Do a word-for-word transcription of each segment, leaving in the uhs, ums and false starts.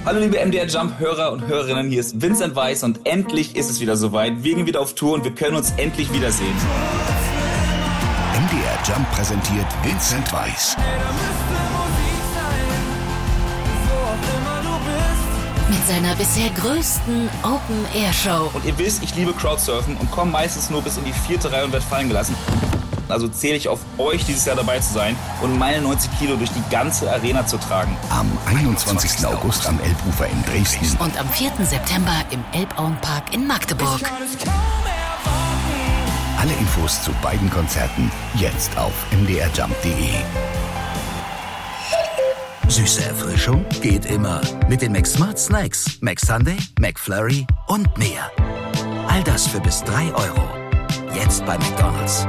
Hallo liebe M D R Jump-Hörer und Hörerinnen, hier ist Vincent Weiss und endlich ist es wieder soweit. Wir gehen wieder auf Tour und wir können uns endlich wiedersehen. M D R Jump präsentiert Vincent Weiss. Mit seiner bisher größten Open-Air-Show. Und ihr wisst, ich liebe Crowdsurfen und komme meistens nur bis in die vierte Reihe und werde fallen gelassen. Also zähle ich auf euch, dieses Jahr dabei zu sein und meine neunzig Kilo durch die ganze Arena zu tragen. Am einundzwanzigsten August am Elbufer in Dresden. Und am vierten September im Elbauenpark in Magdeburg. Alle Infos zu beiden Konzerten jetzt auf m d r jump punkt d e. Süße Erfrischung geht immer mit den McSmart Snacks, McSunday, McFlurry und mehr. All das für bis drei Euro. Jetzt bei McDonald's.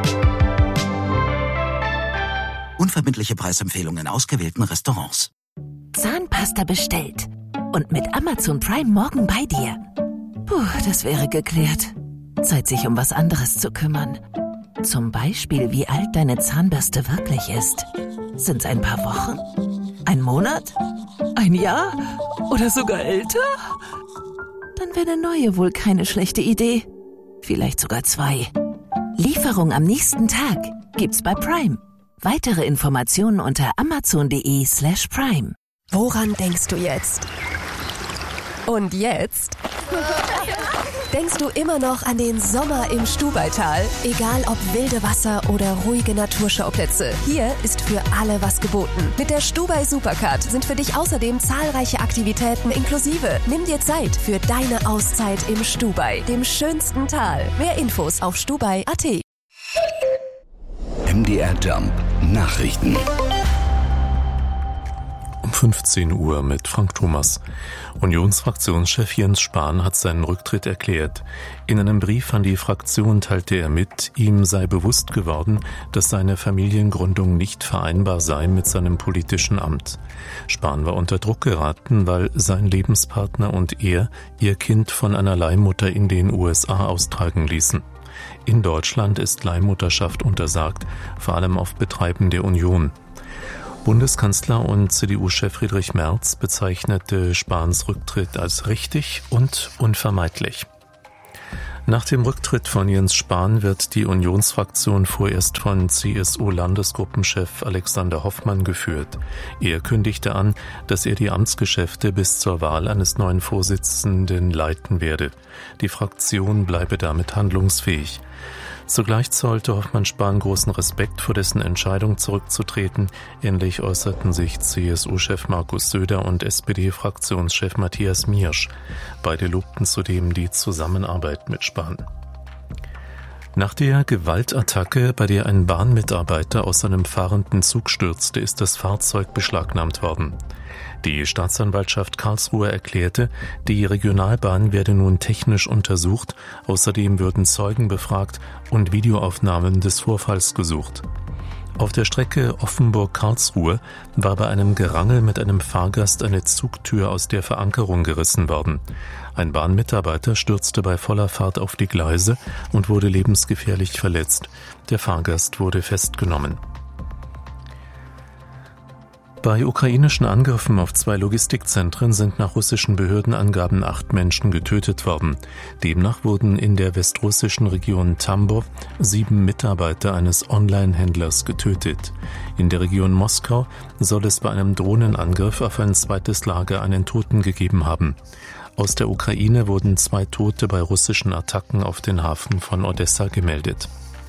Unverbindliche Preisempfehlungen in ausgewählten Restaurants. Zahnpasta bestellt. Und mit Amazon Prime morgen bei dir. Puh, das wäre geklärt. Zeit, sich um was anderes zu kümmern. Zum Beispiel, wie alt deine Zahnbürste wirklich ist. Sind's ein paar Wochen? Ein Monat? Ein Jahr? Oder sogar älter? Dann wäre eine neue wohl keine schlechte Idee. Vielleicht sogar zwei. Lieferung am nächsten Tag gibt's bei Prime. Weitere Informationen unter amazon.de slash prime. Woran denkst du jetzt? Und jetzt? Denkst du immer noch an den Sommer im Stubaital? Egal ob wilde Wasser oder ruhige Naturschauplätze, hier ist für alle was geboten. Mit der Stubai Supercard sind für dich außerdem zahlreiche Aktivitäten inklusive. Nimm dir Zeit für deine Auszeit im Stubai, dem schönsten Tal. Mehr Infos auf stubai punkt a t. M D R Jump Nachrichten. Um fünfzehn Uhr mit Frank Thomas. Unionsfraktionschef Jens Spahn hat seinen Rücktritt erklärt. In einem Brief an die Fraktion teilte er mit, ihm sei bewusst geworden, dass seine Familiengründung nicht vereinbar sei mit seinem politischen Amt. Spahn war unter Druck geraten, weil sein Lebenspartner und er ihr Kind von einer Leihmutter in den U S A austragen ließen. In Deutschland ist Leihmutterschaft untersagt, vor allem auf Betreiben der Union. Bundeskanzler und C D U-Chef Friedrich Merz bezeichnete Spahns Rücktritt als richtig und unvermeidlich. Nach dem Rücktritt von Jens Spahn wird die Unionsfraktion vorerst von C S U-Landesgruppenchef Alexander Hoffmann geführt. Er kündigte an, dass er die Amtsgeschäfte bis zur Wahl eines neuen Vorsitzenden leiten werde. Die Fraktion bleibe damit handlungsfähig. Zugleich zollte Hoffmann Spahn großen Respekt vor dessen Entscheidung zurückzutreten. Ähnlich äußerten sich C S U-Chef Markus Söder und S P D-Fraktionschef Matthias Miersch. Beide lobten zudem die Zusammenarbeit mit Spahn. Nach der Gewaltattacke, bei der ein Bahnmitarbeiter aus einem fahrenden Zug stürzte, ist das Fahrzeug beschlagnahmt worden. Die Staatsanwaltschaft Karlsruhe erklärte, die Regionalbahn werde nun technisch untersucht, außerdem würden Zeugen befragt und Videoaufnahmen des Vorfalls gesucht. Auf der Strecke Offenburg-Karlsruhe war bei einem Gerangel mit einem Fahrgast eine Zugtür aus der Verankerung gerissen worden. Ein Bahnmitarbeiter stürzte bei voller Fahrt auf die Gleise und wurde lebensgefährlich verletzt. Der Fahrgast wurde festgenommen. Bei ukrainischen Angriffen auf zwei Logistikzentren sind nach russischen Behördenangaben acht Menschen getötet worden. Demnach wurden in der westrussischen Region Tambov sieben Mitarbeiter eines Online-Händlers getötet. In der Region Moskau soll es bei einem Drohnenangriff auf ein zweites Lager einen Toten gegeben haben. Aus der Ukraine wurden zwei Tote bei russischen Attacken auf den Hafen von Odessa gemeldet.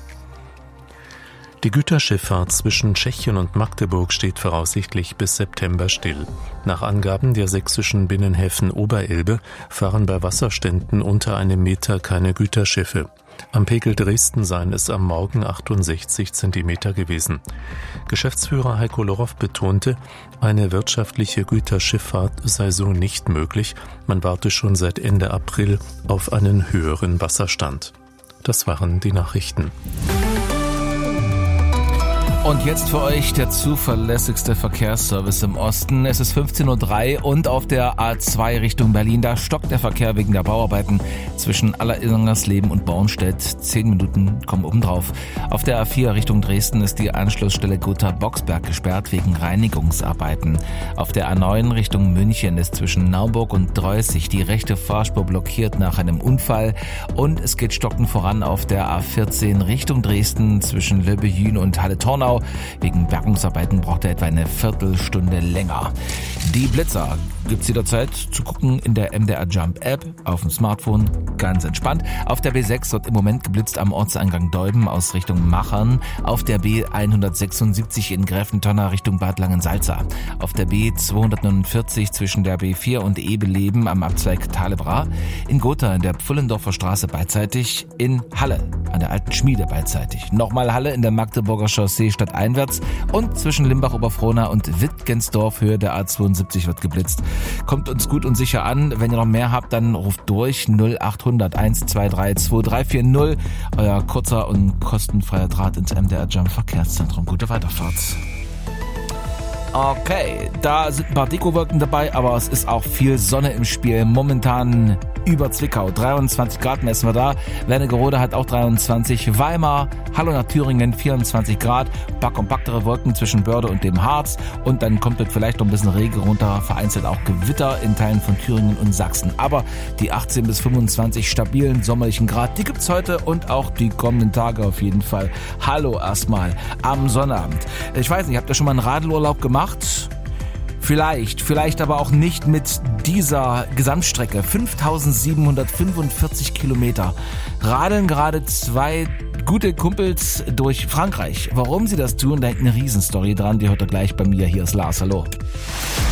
Die Güterschifffahrt zwischen Tschechien und Magdeburg steht voraussichtlich bis September still. Nach Angaben der sächsischen Binnenhäfen Oberelbe fahren bei Wasserständen unter einem Meter keine Güterschiffe. Am Pegel Dresden seien es am Morgen achtundsechzig Zentimeter gewesen. Geschäftsführer Heiko Lorow betonte, eine wirtschaftliche Güterschifffahrt sei so nicht möglich. Man warte schon seit Ende April auf einen höheren Wasserstand. Das waren die Nachrichten. Und jetzt für euch der zuverlässigste Verkehrsservice im Osten. Es ist fünfzehn Uhr drei und auf der A zwei Richtung Berlin, da stockt der Verkehr wegen der Bauarbeiten zwischen Alleringlersleben und Bornstedt. Zehn Minuten kommen obendrauf. Auf der A vier Richtung Dresden ist die Anschlussstelle Gotha-Boxberg gesperrt wegen Reinigungsarbeiten. Auf der A neun Richtung München ist zwischen Naumburg und Dreußig die rechte Fahrspur blockiert nach einem Unfall. Und es geht stockend voran auf der A vierzehn Richtung Dresden zwischen Löbbehün und Halle-Tornau. Wegen Bergungsarbeiten braucht er etwa eine Viertelstunde länger. Die Blitzer gibt's jederzeit zu gucken in der M D R Jump App auf dem Smartphone, ganz entspannt. Auf der B sechs wird im Moment geblitzt am Ortseingang Deuben aus Richtung Machern, auf der B hundertsechsundsiebzig in Gräfentonner Richtung Bad Langensalza, auf der B zweihundertneunundvierzig zwischen der B vier und Ebeleben am Abzweig Thalebra, in Gotha in der Pfullendorfer Straße beidseitig, in Halle an der Alten Schmiede beidseitig, nochmal Halle in der Magdeburger Chaussee stadteinwärts und zwischen Limbach-Oberfrohna und Wittgensdorf Höhe der A zweiundsiebzig wird geblitzt. Kommt uns gut und sicher an. Wenn ihr noch mehr habt, dann ruft durch null acht hundert eins zwei drei zwei drei vier null. Euer kurzer und kostenfreier Draht ins M D R Jump Verkehrszentrum. Gute Weiterfahrt. Okay, da sind ein paar Dekowolken dabei, aber es ist auch viel Sonne im Spiel. Momentan über Zwickau, dreiundzwanzig Grad messen wir da. Wernigerode hat auch dreiundzwanzig. Weimar, hallo nach Thüringen, vierundzwanzig Grad. Ein paar kompaktere Wolken zwischen Börde und dem Harz. Und dann kommt dort vielleicht noch ein bisschen Regen runter. Vereinzelt auch Gewitter in Teilen von Thüringen und Sachsen. Aber die achtzehn bis fünfundzwanzig stabilen sommerlichen Grad, die gibt's heute und auch die kommenden Tage auf jeden Fall. Hallo erstmal am Sonnabend. Ich weiß nicht, habt ihr schon mal einen Radelurlaub gemacht? Vielleicht, vielleicht aber auch nicht mit dieser Gesamtstrecke. fünftausendsiebenhundertfünfundvierzig Kilometer. Radeln gerade zwei gute Kumpels durch Frankreich. Warum sie das tun, da hängt eine Riesenstory dran. Die hört ihr gleich bei mir. Hier ist Lars. Hallo.